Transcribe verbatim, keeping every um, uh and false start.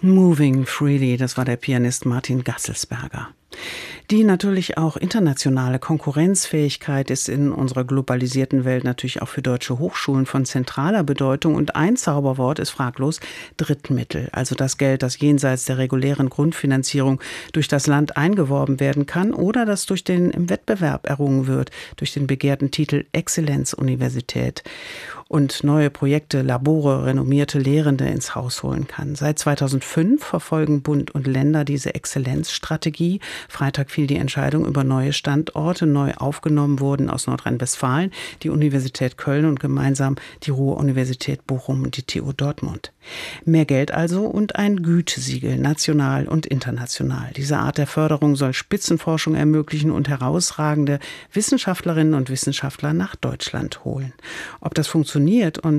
Moving Freely, das war der Pianist Martin Gasselsberger. Die natürlich auch internationale Konkurrenzfähigkeit ist in unserer globalisierten Welt natürlich auch für deutsche Hochschulen von zentraler Bedeutung. Und ein Zauberwort ist fraglos Drittmittel, also das Geld, das jenseits der regulären Grundfinanzierung durch das Land eingeworben werden kann oder das durch den im Wettbewerb errungen wird, durch den begehrten Titel Exzellenzuniversität und neue Projekte, Labore, renommierte Lehrende ins Haus holen kann. Seit zweitausendfünf verfolgen Bund und Länder diese Exzellenzstrategie. Freitag fiel die Entscheidung über neue Standorte. Neu aufgenommen wurden aus Nordrhein-Westfalen die Universität Köln und gemeinsam die Ruhr-Universität Bochum und die T U Dortmund. Mehr Geld also und ein Gütesiegel, national und international. Diese Art der Förderung soll Spitzenforschung ermöglichen und herausragende Wissenschaftlerinnen und Wissenschaftler nach Deutschland holen. Ob das funktioniert und